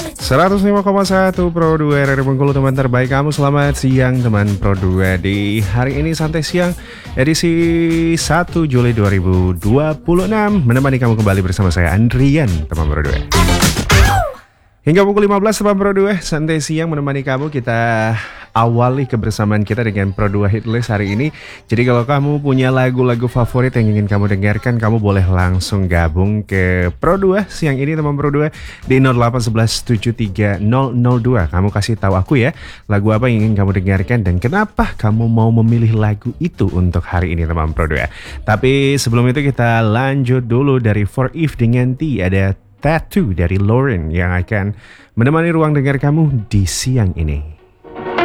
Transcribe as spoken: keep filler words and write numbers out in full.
seratus lima koma satu Pro dua R R Bengkulu, teman terbaik kamu. Selamat siang teman Pro dua. Di hari ini santai siang edisi satu Juli dua ribu dua puluh enam, menemani kamu kembali bersama saya Andrian, teman Pro dua. Hingga pukul lima belas teman Pro dua, santai siang menemani kamu. Kita awali kebersamaan kita dengan Pro dua Hitlist hari ini. Jadi kalau kamu punya lagu-lagu favorit yang ingin kamu dengarkan, kamu boleh langsung gabung ke Pro dua siang ini teman Pro dua di nol delapan satu satu tujuh tiga nol nol dua. Kamu kasih tahu aku ya, lagu apa yang ingin kamu dengarkan dan kenapa kamu mau memilih lagu itu untuk hari ini teman Pro dua. Tapi sebelum itu kita lanjut dulu dari For If dengan T. Ada Tattoo dari Lauren yang akan menemani ruang dengar kamu di siang ini.